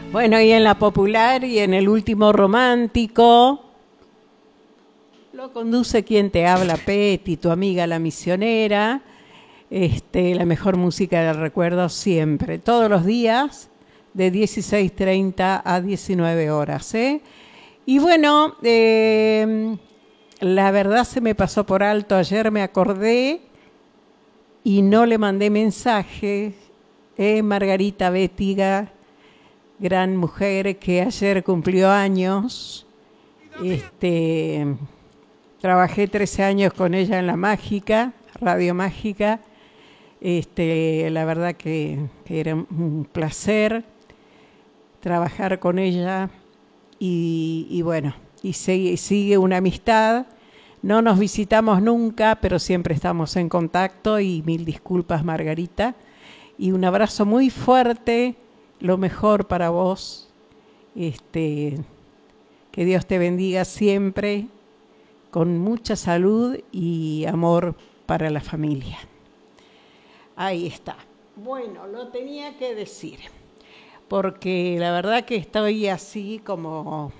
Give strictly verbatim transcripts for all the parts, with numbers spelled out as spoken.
Bueno, y en la popular y en el último romántico lo conduce quien te habla, Peti, tu amiga la misionera. Este, la mejor música del recuerdo siempre, todos los días de dieciséis treinta a diecinueve horas. ¿eh? Y bueno, eh, la verdad se me pasó por alto, ayer me acordé y no le mandé mensaje. Eh, Margarita Bétiga, gran mujer que ayer cumplió años. Este, trabajé trece años con ella en La Mágica, Radio Mágica. Este, la verdad que, que era un placer trabajar con ella y, y bueno, y sigue, sigue una amistad. No nos visitamos nunca, pero siempre estamos en contacto y mil disculpas, Margarita. Y un abrazo muy fuerte, lo mejor para vos. Este, que Dios te bendiga siempre, con mucha salud y amor para la familia. Ahí está. Bueno, lo tenía que decir, porque la verdad que estoy así como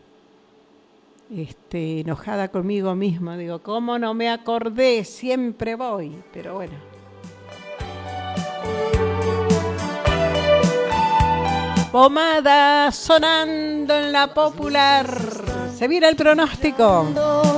este, enojada conmigo misma. Digo, ¿cómo no me acordé? Siempre voy, pero bueno. Pomada sonando en la popular. Se viene el pronóstico.